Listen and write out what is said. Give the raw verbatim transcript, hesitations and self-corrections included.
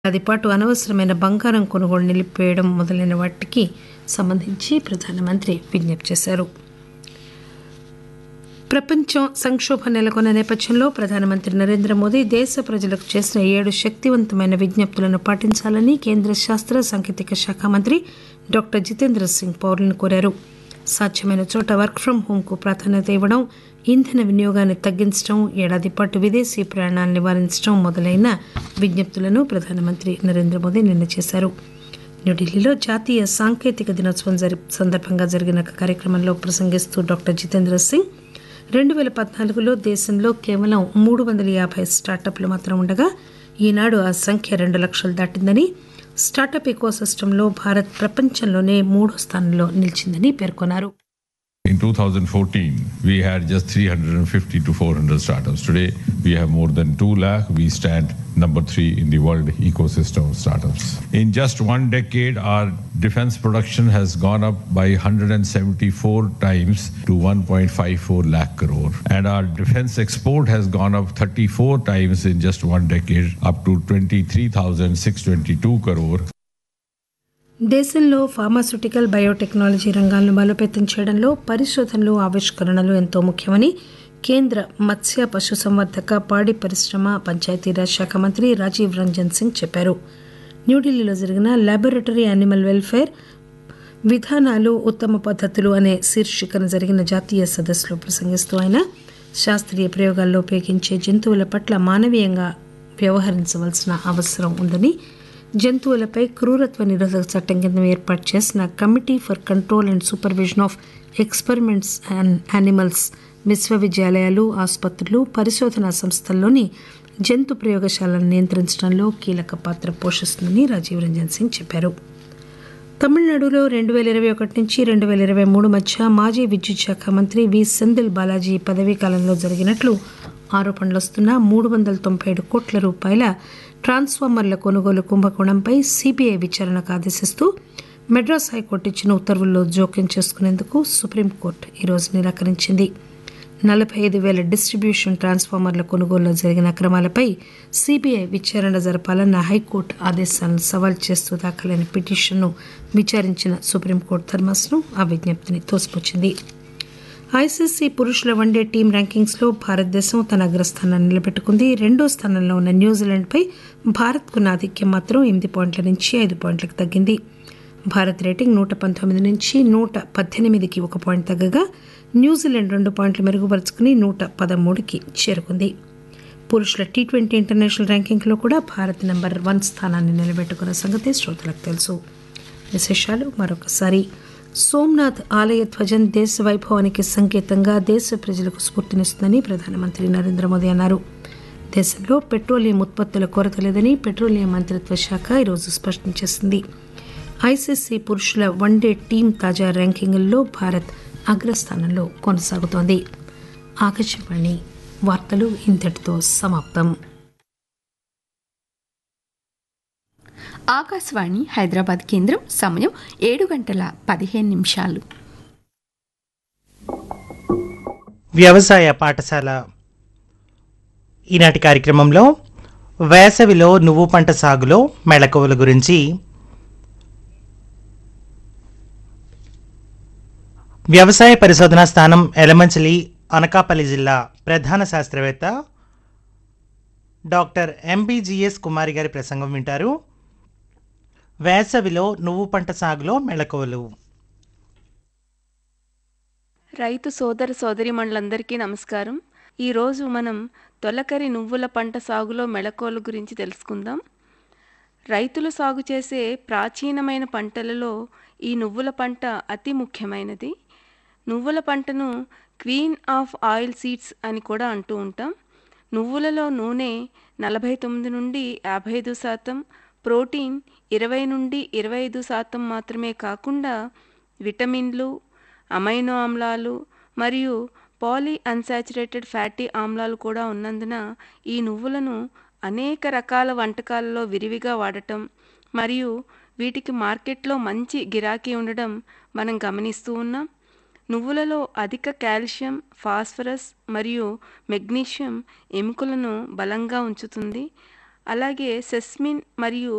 అది పాటు అనవసరమైన బంగారం కొనుగోలు నిలిపివేయడం మొదలైన వాటికి సంబంధించి ప్రధానమంత్రి విజ్ఞప్తి చేశారు. ప్రపంచం సంక్షోభం నెలకొన్న నేపథ్యంలో ప్రధానమంత్రి నరేంద్ర మోదీ దేశ ప్రజలకు చేసిన ఏడు శక్తివంతమైన విజ్ఞప్తులను పాటించాలని కేంద్ర శాస్త్ర సాంకేతిక శాఖ మంత్రి డాక్టర్ జితేంద్ర సింగ్ పౌరులను కోరారు. సాధ్యమైన చోట వర్క్ ఫ్రం హోంకు ప్రాధాన్యత ఇవ్వడం, ఇంధన వినియోగాన్ని తగ్గించడం, ఏడాది పాటు విదేశీ ప్రయాణాలను నివారించడం మొదలైన విజ్ఞప్తులను ప్రధానమంత్రి నరేంద్ర మోదీ నిన్న చేశారు. న్యూఢిల్లీలో జాతీయ సాంకేతిక దినోత్సవం సందర్భంగా జరిగిన కార్యక్రమంలో ప్రసంగిస్తూ డాక్టర్ జితేంద్ర సింగ్ రెండు పేల పద్నాలుగులో దేశంలో కేవలం మూడు వందల యాభై స్టార్టప్లు మాత్రం ఉండగా ఈనాడు ఆ సంఖ్య రెండు లక్షలు దాటిందని, స్టార్టప్ ఎకోసిస్టంలో భారత్ ప్రపంచంలోనే మూడో స్థానంలో నిలిచిందని పేర్కొన్నారు. In two thousand fourteen, we had just three hundred fifty to four hundred startups. Today, we have more than two lakh. We stand number three in the world ecosystem of startups. In just one decade, our defense production has gone up by one hundred seventy-four times to one point five four lakh crore. And our defense export has gone up thirty-four times in just one decade, up to twenty-three thousand six hundred twenty-two crore. దేశంలో pharmaceutical, biotechnology రంగాలను బలోపేతం చేయడంలో పరిశోధనలు, ఆవిష్కరణలు ఎంతో ముఖ్యమని కేంద్ర మత్స్య, పశుసంవర్ధక, పాడి పరిశ్రమ, పంచాయతీరాజ్ శాఖ మంత్రి రాజీవ్ రంజన్ సింగ్ చెప్పారు. న్యూఢిల్లీలో జరిగిన లాబొరేటరీ యానిమల్ వెల్ఫేర్ విధానాలు, ఉత్తమ పద్ధతులు అనే శీర్షికన జరిగిన జాతీయ సదస్సులో ప్రసంగిస్తూ ఆయన శాస్త్రీయ ప్రయోగాల్లో ఉపయోగించే జంతువుల పట్ల మానవీయంగా వ్యవహరించవలసిన అవసరం ఉందని, జంతువులపై క్రూరత్వ నిరోధక చట్టం కింద ఏర్పాటు చేసిన committee for control and supervision of experiments and animals విశ్వవిద్యాలయాలు, ఆసుపత్రులు, పరిశోధనా సంస్థల్లోని జంతు ప్రయోగశాలను నియంత్రించడంలో కీలక పాత్ర పోషిస్తుందని రాజీవ్ రంజన్ సింగ్ చెప్పారు. తమిళనాడులో రెండు వేల ఇరవై ఒకటి నుంచి రెండు వేల ఇరవై మూడు మధ్య మాజీ విద్యుత్ శాఖ మంత్రి వి సెందిల్ బాలాజీ పదవీ కాలంలో జరిగినట్లు ఆరోపణలు వస్తున్న మూడు వందల తొంభై ఏడు కోట్ల రూపాయల ట్రాన్స్ఫార్మర్ల కొనుగోలు కుంభకోణంపై సీబీఐ విచారణకు ఆదేశిస్తూ మెడ్రాస్ హైకోర్టు ఇచ్చిన ఉత్తర్వుల్లో జోక్యం చేసుకునేందుకు సుప్రీంకోర్టు ఈరోజు నిరాకరించింది. నలభై ఐదు వేల డిస్ట్రిబ్యూషన్ ట్రాన్స్ఫార్మర్ల కొనుగోలులో జరిగిన అక్రమాలపై సీబీఐ విచారణ జరపాలన్న హైకోర్టు ఆదేశాలను సవాల్ చేస్తూ దాఖలైన పిటిషన్ను విచారించిన సుప్రీంకోర్టు ధర్మాసనం ఆ విజ్ఞప్తిని తోసిపుచ్చింది. ఐసీసీ పురుషుల వన్డే టీం ర్యాంకింగ్స్లో భారతదేశం తన అగ్రస్థానాన్ని నిలబెట్టుకుంది. రెండో స్థానంలో ఉన్న న్యూజిలాండ్పై భారత్కున్న ఆధిక్యం మాత్రం ఎనిమిది పాయింట్ల నుంచి ఐదు పాయింట్లకు తగ్గింది. భారత్ రేటింగ్ నూట పంతొమ్మిది నుంచి నూట పద్దెనిమిదికి ఒక పాయింట్ తగ్గగా న్యూజిలాండ్ రెండు పాయింట్లు మెరుగుపరుచుకుని నూట పదమూడుకి చేరుకుంది. పురుషుల టీ ట్వంటీ ఇంటర్నేషనల్ ర్యాంకింగ్లో కూడా భారత్ నెంబర్ వన్ స్థానాన్ని నిలబెట్టుకున్న సంగతి శ్రోతలకు తెలుసు. విశేషాలు మరొకసారి. సోమనాథ్ ఆలయ ధ్వజం దేశ వైభవానికి సంకేతంగా దేశ ప్రజలకు స్ఫూర్తినిస్తుందని ప్రధానమంత్రి నరేంద్ర మోదీ అన్నారు. దేశంలో పెట్రోలియం ఉత్పత్తుల కొరత లేదని పెట్రోలియం మంత్రిత్వ శాఖ ఈరోజు స్పష్టం చేసింది. ఐసీసీ పురుషుల వన్డే టీం తాజా ర్యాంకింగుల్లో భారత్ అగ్రస్థానంలో కొనసాగుతోంది. ఆకాశవాణి వార్తలు ఇంతటితో సమాప్తం. ఆకాశవాణి హైదరాబాద్ కేంద్రం. సమయం ఏడు గంటల పదిహేను నిమిషాలు. వ్యవసాయ పాఠశాల ఈనాటి కార్యక్రమంలో వేసవిలో నువ్వు పంట సాగులో మెళకువల గురించి వ్యవసాయ పరిశోధనా స్థానం ఎలమంచిలి, అనకాపల్లి జిల్లా ప్రధాన శాస్త్రవేత్త డాక్టర్ ఎంబీజీఎస్ కుమారి గారి ప్రసంగం వింటారు. వేసవిలో నువ్వు పంట సాగులో మెళకువలు. రైతు సోదర సోదరీమణులందరికీ నమస్కారం. ఈరోజు మనం తొలకరి నువ్వుల పంట సాగులో మెళకువల గురించి తెలుసుకుందాం. రైతులు సాగు చేసే ప్రాచీనమైన పంటలలో ఈ నువ్వుల పంట అతి ముఖ్యమైనది. నువ్వుల పంటను క్వీన్ ఆఫ్ ఆయిల్ సీడ్స్ అని కూడా అంటూ ఉంటాం. నువ్వులలో నూనె నలభై తొమ్మిది నుండి యాభై ఐదు శాతం, ప్రోటీన్ ఇరవై నుండి ఇరవై ఐదు శాతం మాత్రమే కాకుండా విటమిన్లు, అమైనో ఆమ్లాలు మరియు పాలీ అన్సాచురేటెడ్ ఫ్యాటీ ఆమ్లాలు కూడా ఉన్నందున ఈ నువ్వులను అనేక రకాల వంటకాలలో విరివిగా వాడటం మరియు వీటికి మార్కెట్లో మంచి గిరాకీ ఉండడం మనం గమనిస్తూ ఉన్నాం. నువ్వులలో అధిక కాల్షియం, ఫాస్ఫరస్ మరియు మెగ్నీషియం ఎముకలను బలంగా ఉంచుతుంది. అలాగే సెస్మిన్ మరియు